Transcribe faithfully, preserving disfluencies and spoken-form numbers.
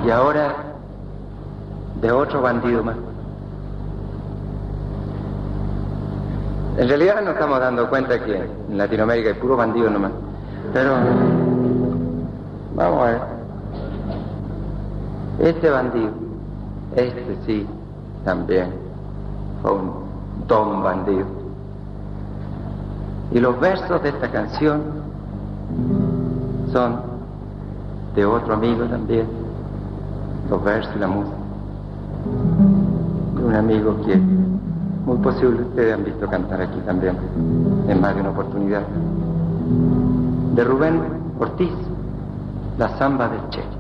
Y ahora, de otro bandido más. En realidad nos estamos dando cuenta que en Latinoamérica hay puro bandido nomás. Pero, vamos a ver. Este bandido, este sí, también, fue un don bandido. Y los versos de esta canción son de otro amigo también, los versos y la música, de un amigo que muy posible ustedes han visto cantar aquí también, en más de una oportunidad, de Rubén Ortiz, La Zamba del Che.